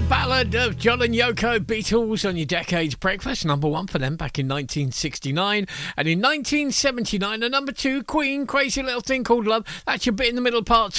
Ballad of John and Yoko, Beatles on your Decades Breakfast, number one for them back in 1969. And in 1979, a number two, Queen, Crazy Little Thing Called Love. That's your bit in the middle, part